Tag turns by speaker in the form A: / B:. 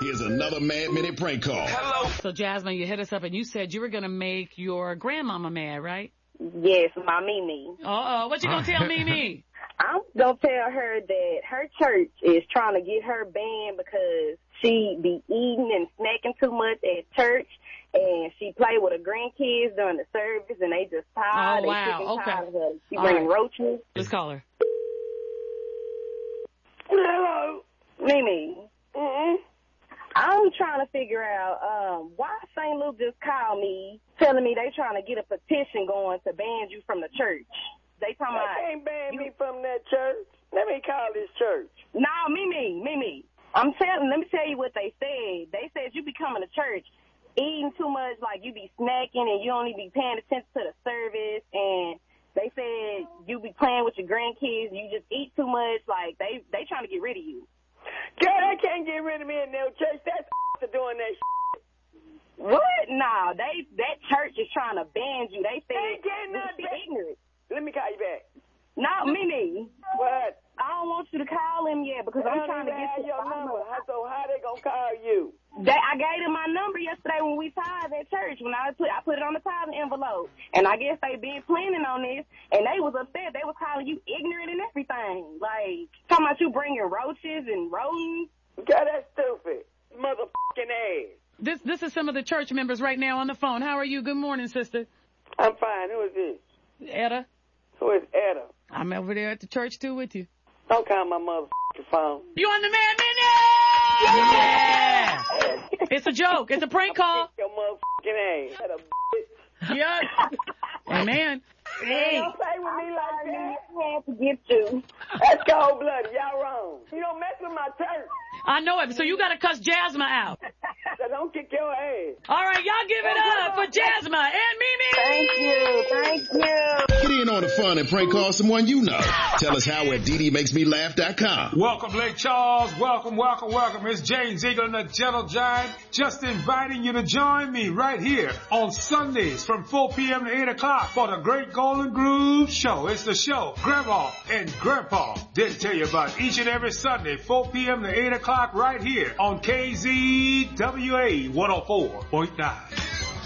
A: Here's another Mad Minute prank call.
B: Hello. So, Jasmine, you hit us up and you said you were going to make your grandmama mad, right?
C: Yes, my Mimi.
B: Uh-oh. What you going to tell Mimi?
C: I'm going to tell her that her church is trying to get her banned because she be eating and snacking too much at church, and she play with her grandkids during the service, and they just tired.
B: Oh, wow.
C: They tired of her. She
B: All
C: bringing
B: right.
C: roaches.
B: Let's call her.
C: Hello. Mimi.
D: Mm-hmm.
C: I'm trying to figure out why St. Luke just called me telling me they trying to get a petition going to ban you from the church. They talking about...
D: They can't ban me from that church. Let me call this church.
C: No, Mimi. Let me tell you what they said. They said you be coming to church eating too much, like you be snacking and you only be paying attention to the service, and they said you be playing with your grandkids, you just eat too much, like they trying to get rid of you.
D: Girl, they can't get rid of me in their church. That's for doing that shit.
C: What? Nah, that church is trying to ban you. They said
D: They getting us back.
C: ignorant.
D: Let me call you back.
C: No, Mimi.
D: What?
C: I don't want you to call him yet because I'm trying to get
D: your number. So how they gonna call you?
C: I gave them my number yesterday when we tied at church. When I put it on the tithing envelope, and I guess they been planning on this, and they was upset. They was calling you ignorant and everything, like talking about you bringing roaches and rodents.
D: God, that's stupid, motherfucking ass.
B: This is some of the church members right now on the phone. How are you? Good morning, sister.
D: I'm fine. Who is this?
B: Etta.
D: Who is Etta?
B: I'm over there at the church too with you.
D: Don't call my motherfucking phone.
B: You on the Mad Minute? Yeah. It's a joke. It's a prank call.
D: Your motherfucking ass. That a bitch.
B: Yes. Amen.
D: Hey. Don't play with me like that.
C: I had to get you.
D: That's cold blooded. Y'all wrong. You don't mess with my church.
B: I know it. So you got to cuss Jasmine out.
D: So don't kick your ass.
B: All right, y'all give it up for Jasmine and Mimi.
C: Thank you.
A: Get in on the fun and prank call someone you know. Tell us how at DDMakesMeLaugh.com.
E: Welcome, Lake Charles. Welcome. It's James Eagle and the Gentle Giant. Just inviting you to join me right here on Sundays from 4 p.m. to 8 o'clock for the Great Golden Groove Show. It's the show Grandma and Grandpa didn't tell you about each and every Sunday, 4 p.m. to 8 o'clock right here on KZWA 104.9.